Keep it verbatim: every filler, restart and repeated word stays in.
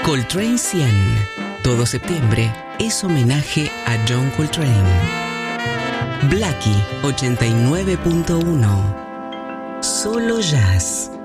Coltrane cien. Todo septiembre es homenaje a John Coltrane. Blackie ochenta y nueve punto uno. Solo jazz.